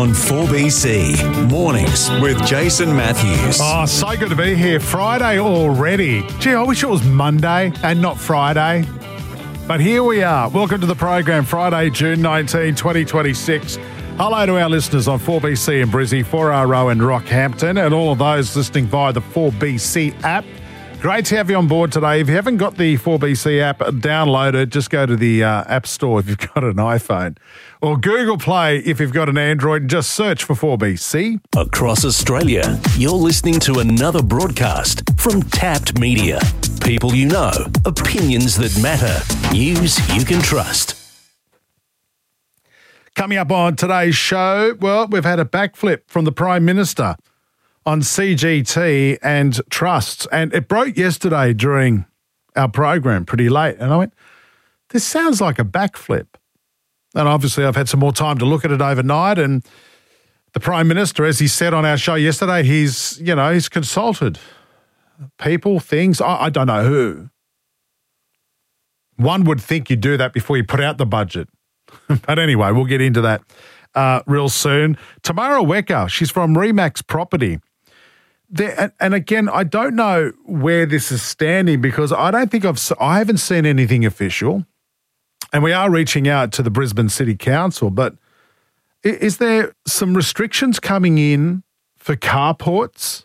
On 4BC, mornings with Jason Matthews. Oh, so good to be here. Friday already. Gee, I wish it was Monday and not Friday. But here we are. Welcome to the program, Friday, June 19, 2026. Hello to our listeners on 4BC in Brizzy, 4RO in Rockhampton, and all of those listening via the 4BC app. Great to have you on board today. If you haven't got the 4BC app downloaded, just go to the App Store if you've got an iPhone, or Google Play if you've got an Android, and just search for 4BC. Across Australia, you're listening to another broadcast from Tapped Media. People you know, opinions that matter, news you can trust. Coming up on today's show, well, we've had a backflip from the Prime Minister on CGT and trusts. And it broke yesterday during our program pretty late. And I went, this sounds like a backflip. And obviously I've had some more time to look at it overnight. And the Prime Minister, as he said on our show yesterday, he's consulted people, things, I don't know who. One would think you'd do that before you put out the budget. But anyway, we'll get into that real soon. Tamara Wecker, she's from Remax Property. And again, I don't know where this is standing because I haven't seen anything official. And we are reaching out to the Brisbane City Council, but is there some restrictions coming in for carports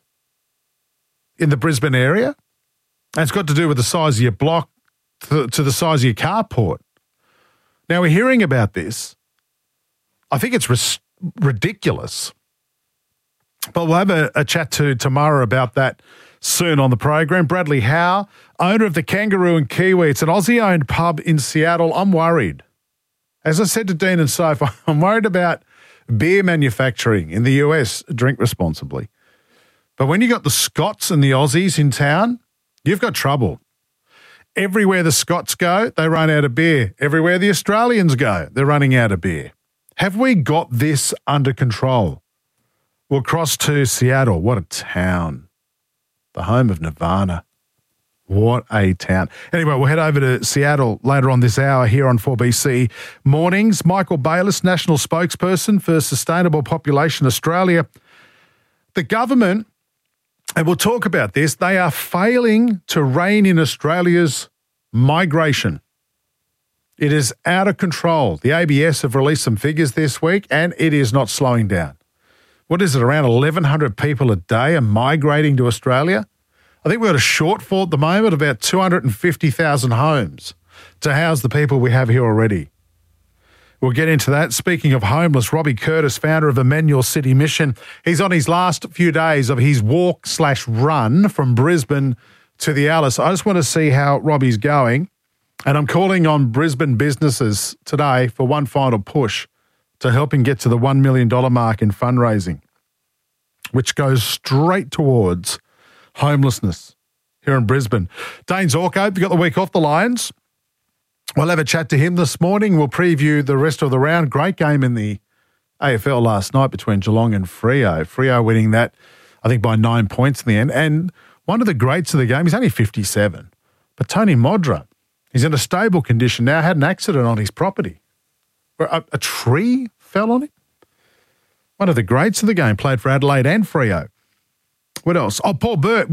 in the Brisbane area? And it's got to do with the size of your block to the size of your carport. Now, we're hearing about this. I think it's ridiculous. But we'll have a chat to Tamara about that soon on the program. Bradley Howe, owner of the Kangaroo and Kiwi. It's an Aussie-owned pub in Seattle. I'm worried. As I said to Dean and Soph, I'm worried about beer manufacturing in the US. Drink responsibly. But when you got the Scots and the Aussies in town, you've got trouble. Everywhere the Scots go, they run out of beer. Everywhere the Australians go, they're running out of beer. Have we got this under control? We'll cross to Seattle. What a town. The home of Nirvana. What a town. Anyway, we'll head over to Seattle later on this hour here on 4BC Mornings. Michael Bayliss, National Spokesperson for Sustainable Population Australia. The government, and we'll talk about this, they are failing to rein in Australia's migration. It is out of control. The ABS have released some figures this week, and it is not slowing down. What is it, around 1,100 people a day are migrating to Australia? I think we've got a shortfall at the moment of about 250,000 homes to house the people we have here already. We'll get into that. Speaking of homeless, Robbie Curtis, founder of Emmanuel City Mission, he's on his last few days of his walk/run from Brisbane to the Alice. I just want to see how Robbie's going. And I'm calling on Brisbane businesses today for one final push to help him get to the $1 million mark in fundraising, which goes straight towards homelessness here in Brisbane. Dane Zorko, you got the week off the Lions. We'll have a chat to him this morning. We'll preview the rest of the round. Great game in the AFL last night between Geelong and Freo. Freo winning that, I think, by 9 points in the end. And one of the greats of the game, he's only 57, but Tony Modra, he's in a stable condition now, had an accident on his property. A tree fell on him. One of the greats of the game, played for Adelaide and Freo. What else? Oh, Paul Burt.